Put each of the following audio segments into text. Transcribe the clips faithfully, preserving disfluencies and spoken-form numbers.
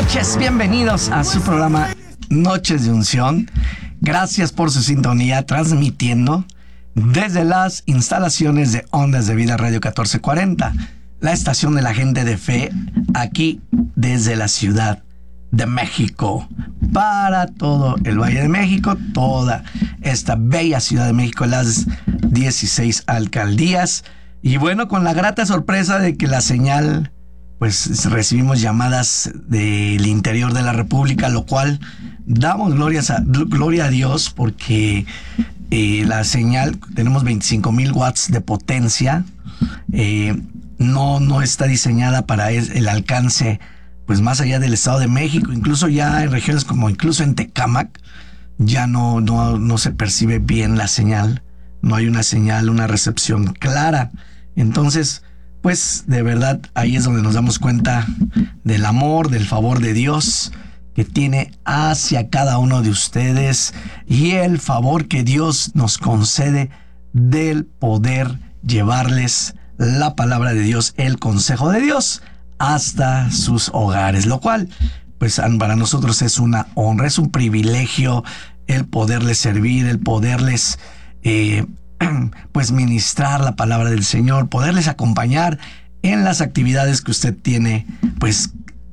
noches, bienvenidos a su programa Noches de Unción. Gracias por su sintonía, transmitiendo desde las instalaciones de Ondas de Vida Radio catorce cuarenta, la estación de la gente de fe, aquí desde la Ciudad de México, para todo el Valle de México, toda esta bella Ciudad de México, las dieciséis alcaldías. Y bueno, con la grata sorpresa de que la señal, pues recibimos llamadas del interior de la República, lo cual damos glorias a, gloria a Dios, porque eh, la señal, tenemos veinticinco mil watts de potencia, eh, no, no está diseñada para el alcance pues más allá del Estado de México. Incluso ya en regiones como incluso en Tecámac ya no, no, no se percibe bien la señal, no hay una señal, una recepción clara. Entonces, pues de verdad ahí es donde nos damos cuenta del amor, del favor de Dios que tiene hacia cada uno de ustedes, y el favor que Dios nos concede del poder llevarles la palabra de Dios, el consejo de Dios, hasta sus hogares, lo cual pues para nosotros es una honra, es un privilegio el poderles servir, el poderles eh, pues ministrar la palabra del Señor, poderles acompañar en las actividades que usted tiene pues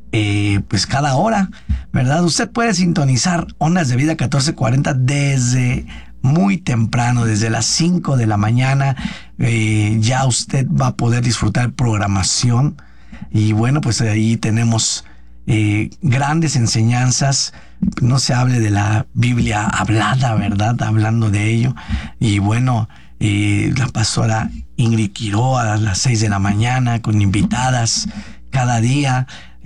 eh, pues cada hora, ¿verdad? Usted puede sintonizar Ondas de Vida catorce cuarenta desde muy temprano, desde las cinco de la mañana. Eh, ya usted va a poder disfrutar programación. Y bueno, pues ahí tenemos eh, grandes enseñanzas. No se hable de la Biblia hablada, ¿verdad? Hablando de ello. Y bueno, eh, la pastora Ingrid Quiroa a las seis de la mañana con invitadas cada día.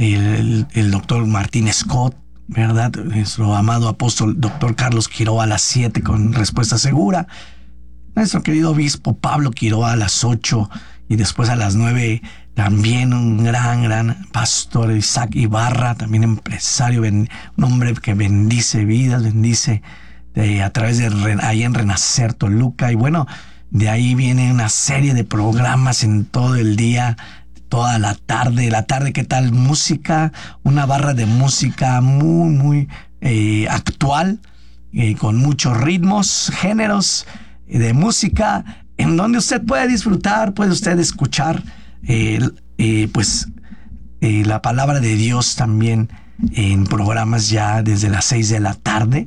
El, el doctor Martín Scott, ¿verdad? Nuestro amado apóstol doctor Carlos Quiroa a las siete con Respuesta Segura. Nuestro querido obispo Pablo Quiroa a las ocho. Y después a las nueve también un gran, gran pastor Isaac Ibarra, también empresario, un hombre que bendice vidas, bendice eh, a través de ahí en Renacer Toluca. Y bueno, de ahí viene una serie de programas en todo el día, toda la tarde. La tarde, ¿qué tal? Música, una barra de música muy, muy eh, actual, eh, con muchos ritmos, géneros de música, en donde usted puede disfrutar, puede usted escuchar eh, eh, pues eh, la palabra de Dios también en programas ya desde las seis de la tarde,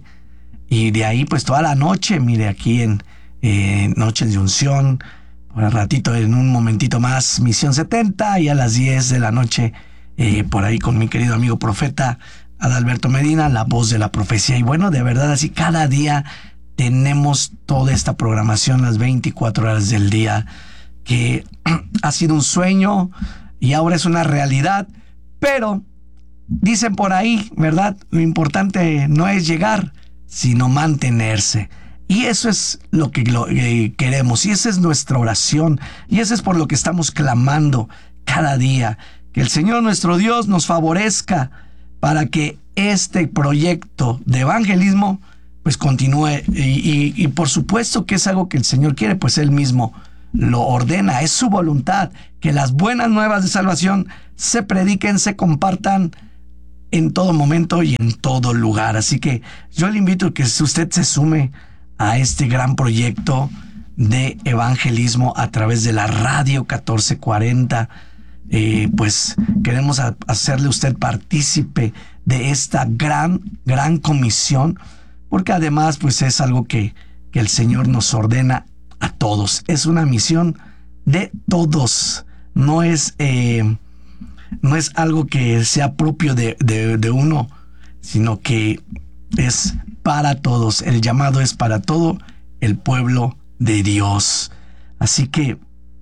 y de ahí pues toda la noche, mire, aquí en eh, Noches de Unción, por el ratito, en un momentito más, Misión setenta, y a las diez de la noche eh, por ahí con mi querido amigo profeta Adalberto Medina, la voz de la profecía. Y bueno, de verdad, así cada día tenemos toda esta programación las veinticuatro horas del día, que ha sido un sueño y ahora es una realidad. Pero dicen por ahí, ¿verdad? Lo importante no es llegar, sino mantenerse. Y eso es lo que lo, eh, queremos, y esa es nuestra oración, y eso es por lo que estamos clamando cada día, que el Señor nuestro Dios nos favorezca para que este proyecto de evangelismo pues continúe, y, y, y por supuesto que es algo que el Señor quiere, pues Él mismo lo ordena, es su voluntad, que las buenas nuevas de salvación se prediquen, se compartan en todo momento y en todo lugar. Así que yo le invito a que usted se sume a este gran proyecto de evangelismo a través de la radio catorce cuarenta. Eh, pues queremos a, hacerle usted partícipe de esta gran, gran comisión, porque además pues es algo que, que el Señor nos ordena a todos. Es una misión de todos. No es, eh, no es algo que sea propio de, de, de uno, sino que es para todos. El llamado es para todo el pueblo de Dios. Así que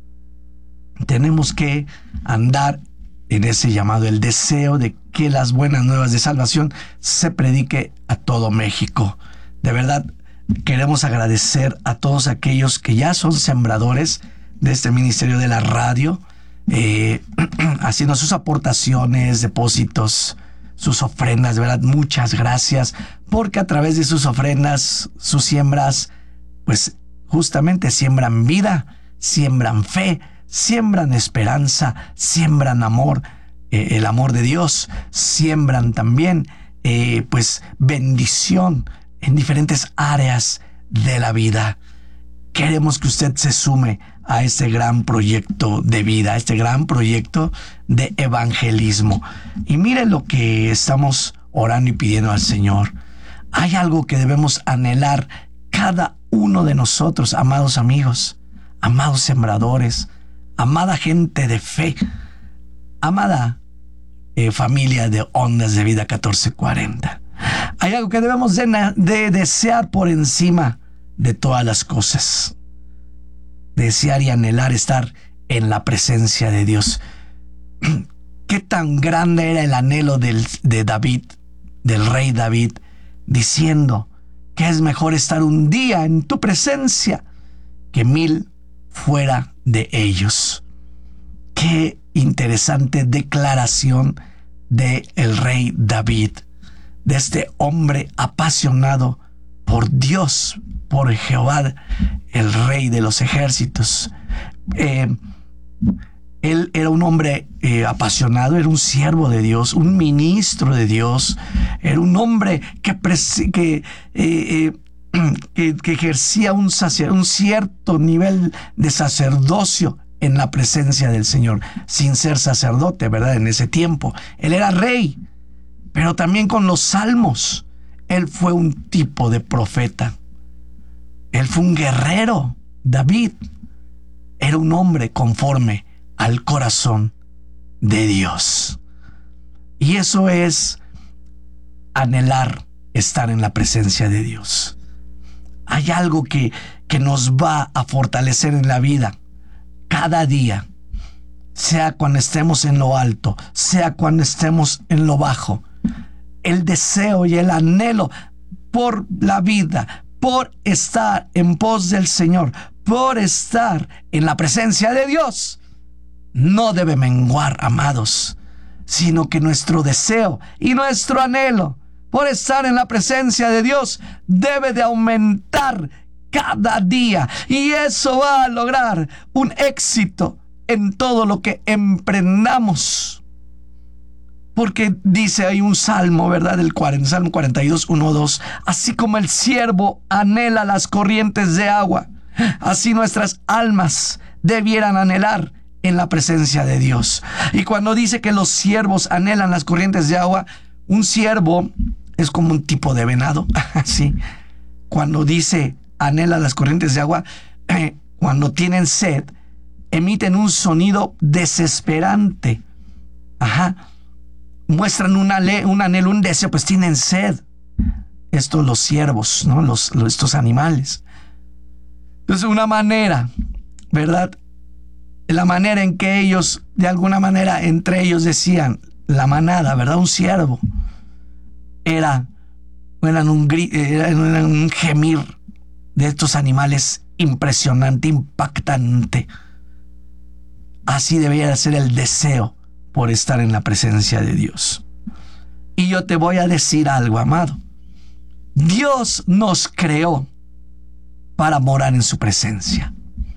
tenemos que andar en ese llamado, el deseo de que las buenas nuevas de salvación se predique a todo México. De verdad, queremos agradecer a todos aquellos que ya son sembradores de este ministerio de la radio, eh, haciendo sus aportaciones, depósitos, sus ofrendas. De verdad, muchas gracias, porque a través de sus ofrendas, sus siembras, pues justamente siembran vida, siembran fe, siembran esperanza, siembran amor, eh, el amor de Dios, siembran también eh, pues bendición en diferentes áreas de la vida. Queremos que usted se sume a este gran proyecto de vida, a este gran proyecto de evangelismo. Y mire lo que estamos orando y pidiendo al Señor. Hay algo que debemos anhelar cada uno de nosotros, amados amigos, amados sembradores, amada gente de fe, amada eh, familia de Ondas de Vida catorce cuarenta. Hay algo que debemos de, de desear por encima de todas las cosas. Desear y anhelar estar en la presencia de Dios. Qué tan grande era el anhelo del, de David, del rey David, diciendo que es mejor estar un día en tu presencia que mil fuera de ellos. Qué interesante declaración de el rey David, de este hombre apasionado por Dios, por Jehová, el rey de los ejércitos. Eh, él era un hombre eh, apasionado, era un siervo de Dios, un ministro de Dios, era un hombre que, que, eh, eh, que, que ejercía un, sacer, un cierto nivel de sacerdocio en la presencia del Señor, sin ser sacerdote, ¿verdad? En ese tiempo. Él era rey, pero también con los salmos. Él fue un tipo de profeta. Él fue un guerrero. David era un hombre conforme al corazón de Dios. Y eso es anhelar estar en la presencia de Dios. Hay algo que, que nos va a fortalecer en la vida cada día, sea cuando estemos en lo alto, sea cuando estemos en lo bajo. El deseo y el anhelo por la vida, por estar en pos del Señor, por estar en la presencia de Dios, no debe menguar, amados, sino que nuestro deseo y nuestro anhelo por estar en la presencia de Dios debe de aumentar cada día, y eso va a lograr un éxito en todo lo que emprendamos. Porque dice ahí un salmo, ¿verdad? El cuarenta, Salmo cuarenta y dos, uno, dos. Así como el siervo anhela las corrientes de agua, así nuestras almas debieran anhelar en la presencia de Dios. Y cuando dice que los siervos anhelan las corrientes de agua, un siervo es como un tipo de venado. Así. Cuando dice anhela las corrientes de agua, eh, cuando tienen sed, emiten un sonido desesperante. Ajá. Muestran un, ale, un anhelo, un deseo, pues tienen sed. Estos los siervos, ¿no? Los, los, estos animales. Entonces, una manera, ¿verdad? La manera en que ellos, de alguna manera, entre ellos decían, la manada, ¿verdad? Un siervo. Era, eran un, era, era un gemir de estos animales impresionante, impactante. Así debería ser el deseo por estar en la presencia de Dios. Y yo te voy a decir algo, amado. Dios nos creó para morar en su presencia.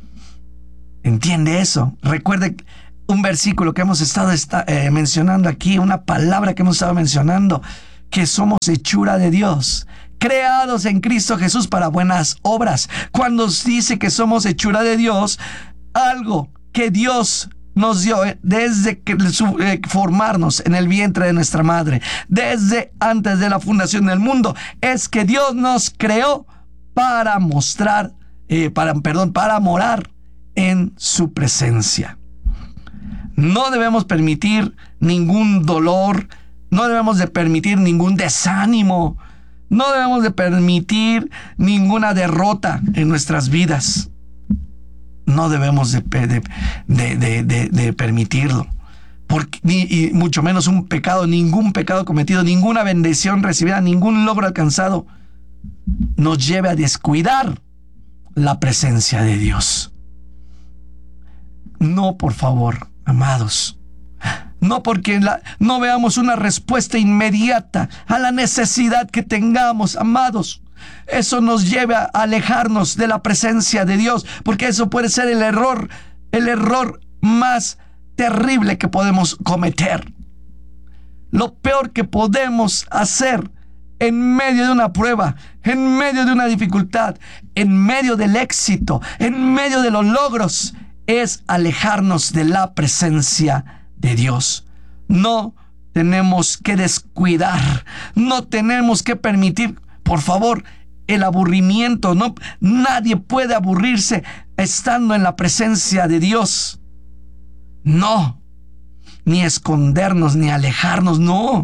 ¿Entiende eso? Recuerde un versículo que hemos estado esta, eh, mencionando aquí, una palabra que hemos estado mencionando, que somos hechura de Dios, creados en Cristo Jesús para buenas obras. Cuando dice que somos hechura de Dios, algo que Dios nos dio desde que eh, formarnos en el vientre de nuestra madre, desde antes de la fundación del mundo, es que Dios nos creó para mostrar, eh, para, perdón, para morar en su presencia. No debemos permitir ningún dolor, no debemos de permitir ningún desánimo, no debemos de permitir ninguna derrota en nuestras vidas. No debemos de, de, de, de, de permitirlo. Porque, ni, y mucho menos un pecado, ningún pecado cometido, ninguna bendición recibida, ningún logro alcanzado nos lleve a descuidar la presencia de Dios. No, por favor, amados. No porque la, no veamos una respuesta inmediata a la necesidad que tengamos, amados. Eso nos lleva a alejarnos de la presencia de Dios, porque eso puede ser el error, el error más terrible que podemos cometer. lo peor que podemos hacer en medio de una prueba, en medio de una dificultad, en medio del éxito, en medio de los logros, es alejarnos de la presencia de Dios. No tenemos que descuidar, no tenemos que permitir, por favor, el aburrimiento. No, nadie puede aburrirse estando en la presencia de Dios. No, ni escondernos, ni alejarnos, no.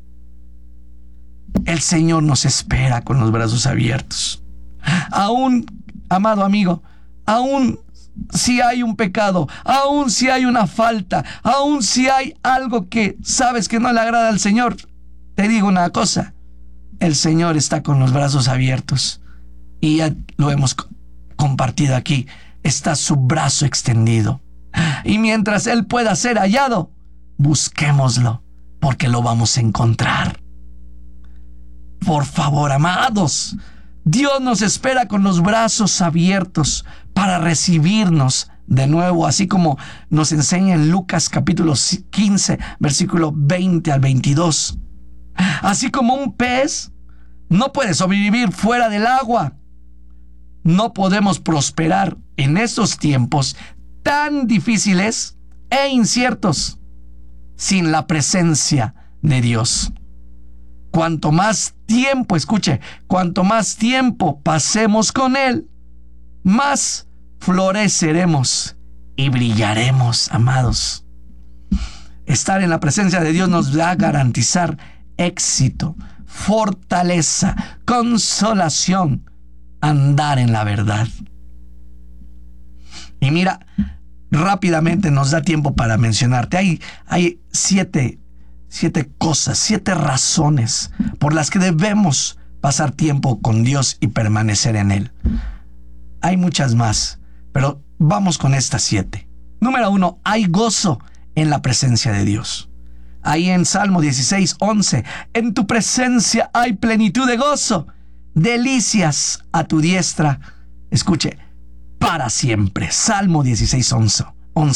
El Señor nos espera con los brazos abiertos. Aún, amado amigo, aún si hay un pecado, aún si hay una falta, aún si hay algo que sabes que no le agrada al Señor, te digo una cosa, el Señor está con los brazos abiertos y ya lo hemos compartido aquí, está su brazo extendido. Y mientras Él pueda ser hallado, busquémoslo, porque lo vamos a encontrar. Por favor, amados, Dios nos espera con los brazos abiertos para recibirnos de nuevo, así como nos enseña en Lucas capítulo quince, versículo veinte al veintidós. Así como un pez no puede sobrevivir fuera del agua, no podemos prosperar en estos tiempos tan difíciles e inciertos sin la presencia de Dios. Cuanto más tiempo, escuche, cuanto más tiempo pasemos con Él, más floreceremos y brillaremos, amados. Estar en la presencia de Dios nos va a garantizar éxito, fortaleza, consolación, andar en la verdad. Y mira, rápidamente nos da tiempo para mencionarte. Hay, hay siete Siete cosas, siete razones por las que debemos pasar tiempo con Dios y permanecer en Él. Hay muchas más, pero vamos con estas siete. Número uno, hay gozo en la presencia de Dios. Ahí en Salmo dieciséis, once, en tu presencia hay plenitud de gozo, delicias a tu diestra. Escuche, para siempre. Salmo dieciséis, once.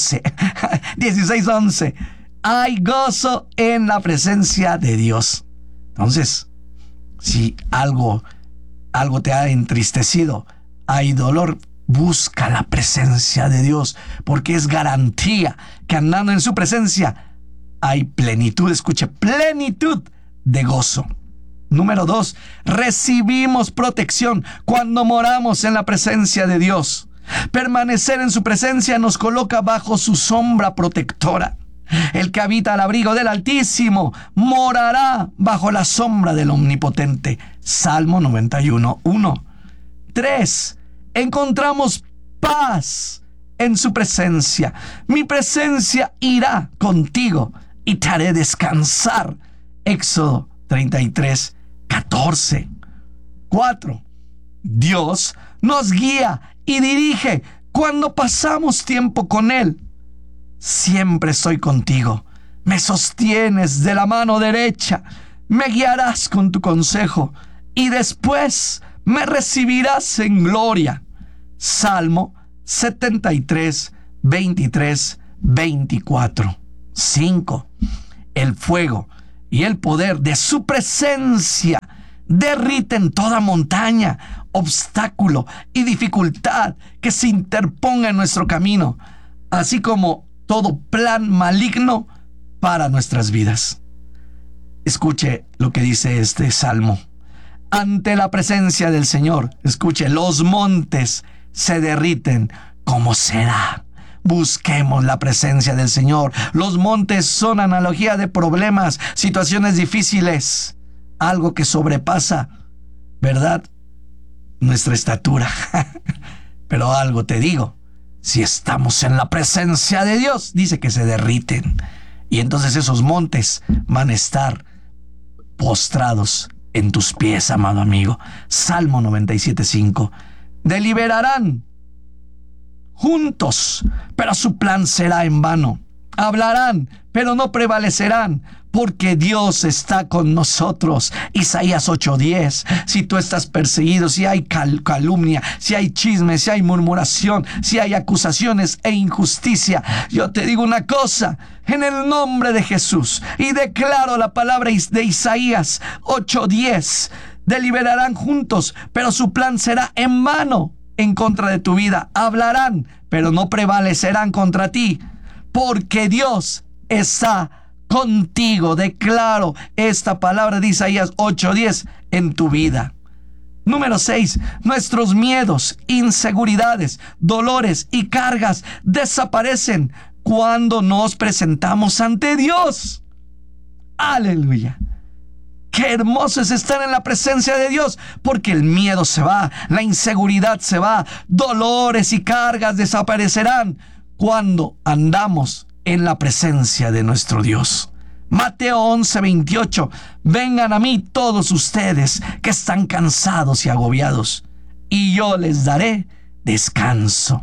dieciséis, once. Hay gozo en la presencia de Dios. Entonces, si algo, algo te ha entristecido, hay dolor, busca la presencia de Dios, porque es garantía que andando en su presencia hay plenitud, escuche, plenitud de gozo. Número dos, recibimos protección cuando moramos en la presencia de Dios. Permanecer en su presencia nos coloca bajo su sombra protectora. El que habita al abrigo del Altísimo morará bajo la sombra del Omnipotente. Salmo noventa y uno, uno. Tres. Encontramos paz en su presencia. Mi presencia irá contigo y te haré descansar. Éxodo treinta y tres, catorce. Cuatro. Dios nos guía y dirige cuando pasamos tiempo con Él. Siempre estoy contigo, me sostienes de la mano derecha, me guiarás con tu consejo y después me recibirás en gloria. Salmo setenta y tres, veintitrés, veinticuatro. cinco. El fuego y el poder de su presencia derriten toda montaña, obstáculo y dificultad que se interponga en nuestro camino, así como todo plan maligno para nuestras vidas. Escuche lo que dice este salmo. Ante la presencia del Señor, escuche, los montes se derriten como cera. Busquemos la presencia del Señor. Los montes son analogía de problemas, situaciones difíciles, algo que sobrepasa, ¿verdad?, nuestra estatura. Pero algo te digo, si estamos en la presencia de Dios, dice que se derriten. Y entonces esos montes van a estar postrados en tus pies, amado amigo. Salmo noventa y siete, cinco. Deliberarán juntos, pero su plan será en vano. Hablarán, pero no prevalecerán, porque Dios está con nosotros. Isaías ocho diez. Si tú estás perseguido, si hay cal- calumnia, si hay chisme, si hay murmuración, si hay acusaciones e injusticia, yo te digo una cosa, en el nombre de Jesús, y declaro la palabra de Isaías ocho diez, deliberarán juntos, pero su plan será en vano en contra de tu vida. Hablarán, pero no prevalecerán contra ti, porque Dios está contigo. Declaro esta palabra de Isaías ocho diez en tu vida. Número seis. Nuestros miedos, inseguridades, dolores y cargas desaparecen cuando nos presentamos ante Dios. Aleluya. Qué hermoso es estar en la presencia de Dios, porque el miedo se va, la inseguridad se va, dolores y cargas desaparecerán cuando andamos en la presencia de nuestro Dios. Mateo once veintiocho. Vengan a mí todos ustedes que están cansados y agobiados, y yo les daré descanso.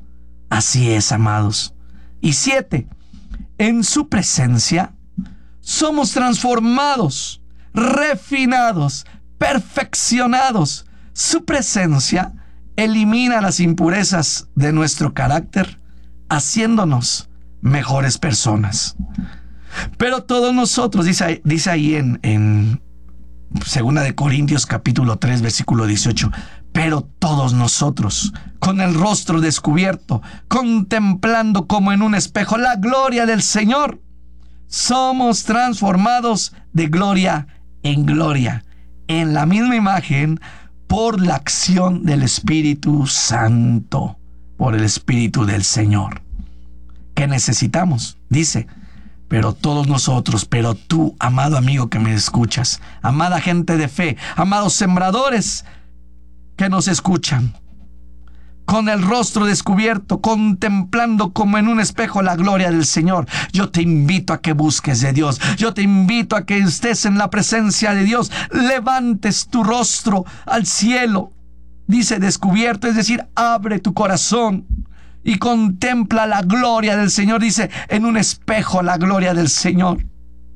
Así es, amados. Y siete. En su presencia somos transformados, refinados, perfeccionados. Su presencia elimina las impurezas de nuestro carácter, haciéndonos mejores personas. Pero todos nosotros, dice, dice ahí en, en Segunda de Corintios capítulo tres versículo dieciocho, pero todos nosotros, con el rostro descubierto, contemplando como en un espejo la gloria del Señor, somos transformados de gloria en gloria, en la misma imagen, por la acción del Espíritu Santo, por el Espíritu del Señor. ¿Qué necesitamos? Dice, pero todos nosotros, pero tú, amado amigo que me escuchas, amada gente de fe, amados sembradores que nos escuchan, con el rostro descubierto, contemplando como en un espejo la gloria del Señor. Yo te invito a que busques de Dios. Yo te invito a que estés en la presencia de Dios. Levantes tu rostro al cielo. Dice descubierto, es decir, abre tu corazón y contempla la gloria del Señor. Dice, en un espejo la gloria del Señor.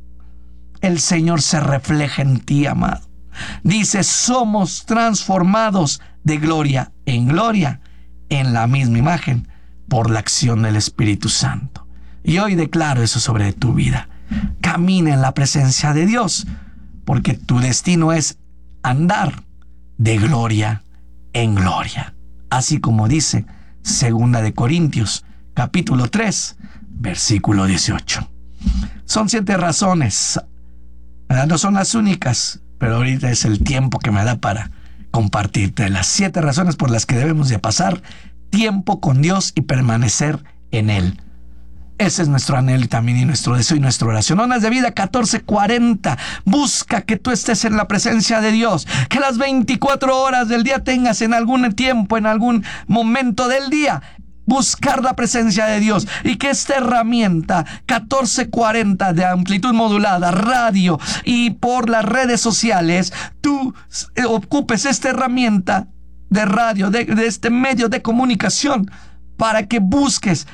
El Señor se refleja en ti, amado. Dice, somos transformados de gloria en gloria, en la misma imagen, por la acción del Espíritu Santo. Y hoy declaro eso sobre tu vida. Camina en la presencia de Dios, porque tu destino es andar de gloria en gloria. Así como dice Segunda de Corintios, capítulo tres, versículo dieciocho. Son siete razones, ¿verdad? No son las únicas, pero ahorita es el tiempo que me da para compartirte las siete razones por las que debemos de pasar tiempo con Dios y permanecer en Él. Ese es nuestro anhelo y también y nuestro deseo y nuestra oración. Ondas de Vida catorce cuarenta. Busca que tú estés en la presencia de Dios. Que las veinticuatro horas del día tengas en algún tiempo, en algún momento del día, buscar la presencia de Dios, y que esta herramienta catorce cuarenta de amplitud modulada, radio y por las redes sociales, tú ocupes esta herramienta de radio, de, de este medio de comunicación, para que busques,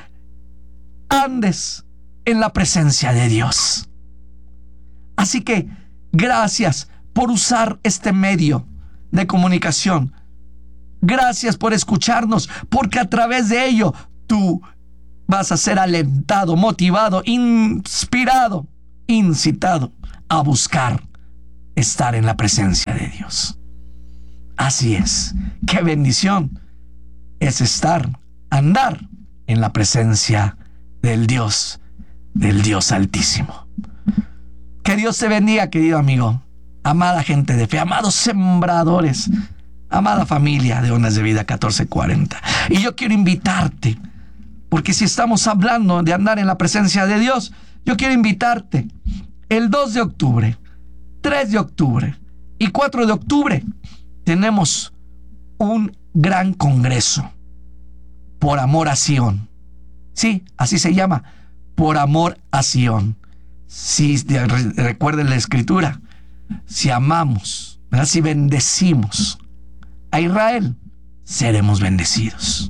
andes en la presencia de Dios. Así que gracias por usar este medio de comunicación. Gracias por escucharnos, porque a través de ello tú vas a ser alentado, motivado, inspirado, incitado a buscar estar en la presencia de Dios. Así es. Qué bendición es estar, andar en la presencia del Dios, del Dios Altísimo. Que Dios te bendiga, querido amigo, amada gente de fe, amados sembradores, amada familia de Ondas de Vida catorce cuarenta. Y yo quiero invitarte, porque si estamos hablando de andar en la presencia de Dios, yo quiero invitarte el dos de octubre, tres de octubre y cuatro de octubre. Tenemos un gran congreso por amor a Sion. Sí, así se llama, por amor a Sion. Si recuerden la escritura, si amamos, ¿verdad? Si bendecimos a Israel, seremos bendecidos,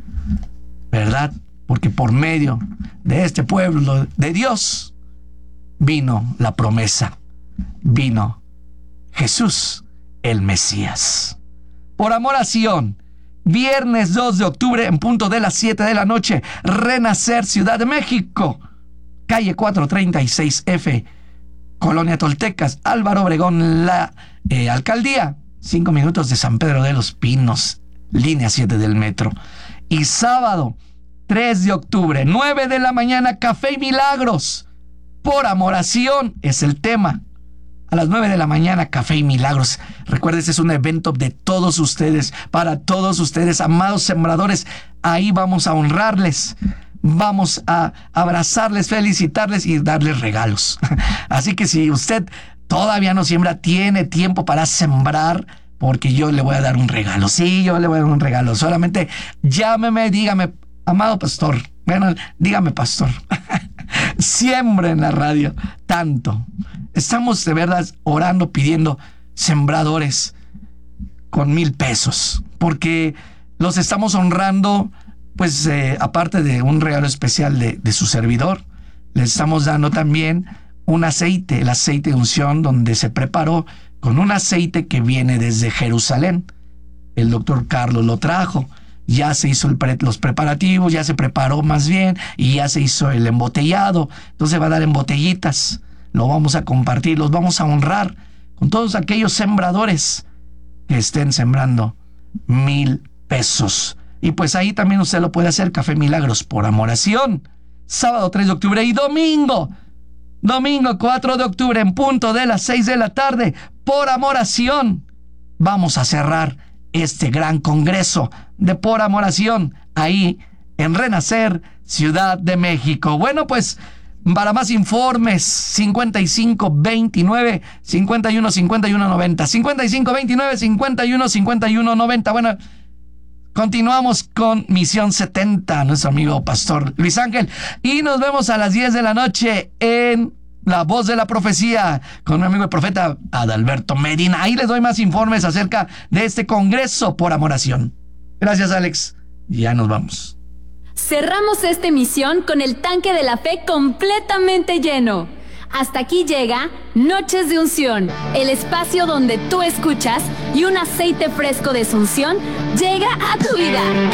¿verdad? Porque por medio de este pueblo de Dios, vino la promesa, vino Jesús, el Mesías. Por amor a Sion, viernes dos de octubre en punto de las siete de la noche, Renacer, Ciudad de México, calle cuatrocientos treinta y seis F, Colonia Toltecas, Álvaro Obregón, la eh, alcaldía, cinco minutos de San Pedro de los Pinos, línea siete del metro. Y sábado tres de octubre, nueve de la mañana, Café y Milagros. Por amor a Sion es el tema. A las nueve de la mañana, Café y Milagros. Recuerden, este es un evento de todos ustedes, para todos ustedes, amados sembradores. Ahí vamos a honrarles, vamos a abrazarles, felicitarles y darles regalos. Así que si usted todavía no siembra, tiene tiempo para sembrar, porque yo le voy a dar un regalo. Sí, yo le voy a dar un regalo. Solamente llámeme, dígame, amado pastor. Bueno, dígame, pastor. Siempre en la radio, tanto. Estamos de verdad orando, pidiendo sembradores con mil pesos, porque los estamos honrando, pues eh, aparte de un regalo especial de, de su servidor, les estamos dando también un aceite, el aceite de unción, donde se preparó con un aceite que viene desde Jerusalén. El doctor Carlos lo trajo. Ya se hizo el pre, los preparativos, ya se preparó más bien, y ya se hizo el embotellado. Entonces va a dar en botellitas. Lo vamos a compartir, los vamos a honrar con todos aquellos sembradores que estén sembrando mil pesos. Y pues ahí también usted lo puede hacer, Café Milagros, por amor a Sion. Sábado tres de octubre y domingo, domingo cuatro de octubre en punto de las seis de la tarde, por amor a Sion. Vamos a cerrar este gran congreso de Por Amor a Sion, ahí en Renacer, Ciudad de México. Bueno, pues para más informes, cincuenta y cinco veintinueve, cincuenta y uno cincuenta y uno noventa, cincuenta y cinco veintinueve, cincuenta y uno cincuenta y uno noventa. Bueno, continuamos con Misión setenta, nuestro amigo pastor Luis Ángel, y nos vemos a las diez de la noche en La Voz de la Profecía con mi amigo el profeta Adalberto Medina. Ahí les doy más informes acerca de este congreso por Amor a Sion. Gracias, Alex. Ya nos vamos. Cerramos esta emisión con el tanque de la fe completamente lleno. Hasta aquí llega Noches de Unción, el espacio donde tú escuchas y un aceite fresco de unción llega a tu vida.